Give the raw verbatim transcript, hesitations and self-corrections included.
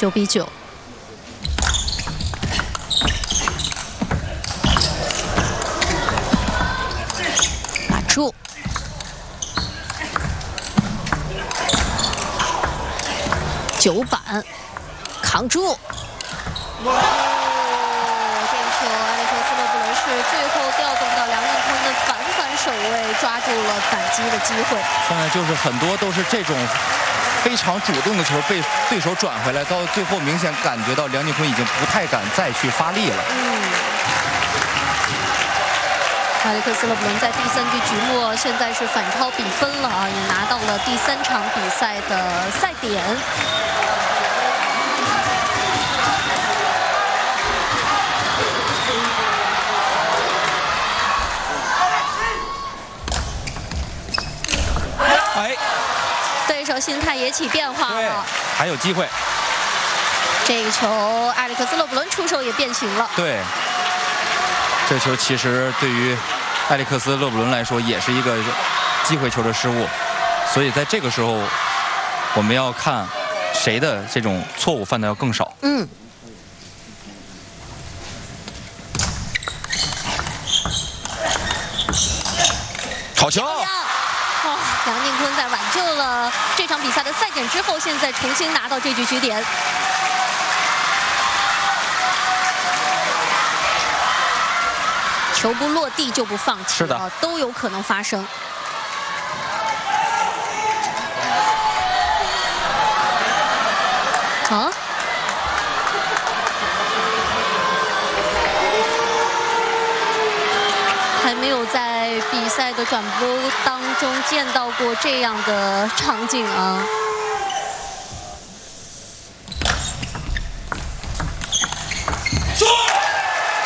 九比九。打住。 九板扛住，哇！这一球，埃里克斯勒布伦是最后调动到梁靖昆的反反手位，抓住了反击的机会。 现在就是很多都是这种非常主动的球被对手转回来，到最后明显感觉到梁靖昆已经不太敢再去发力了。嗯。 埃里克斯勒布伦在第三局局末现在是反超比分了啊，也拿到了第三场比赛的赛点。 哎， 对手心态也起变化了， 还有机会。 这个球，埃里克斯勒布伦出手也变形了。 对。 这球其实对于埃里克斯勒布伦来说也是一个机会球的失误，所以在这个时候，我们要看谁的这种错误犯的要更少。嗯。好球！ 哇，梁靖昆在挽救了这场比赛的赛点之后，现在重新拿到这局局点。 球不落地就不放弃， 是的， 都有可能发生。啊？还没有在比赛的转播当中见到过这样的场景啊！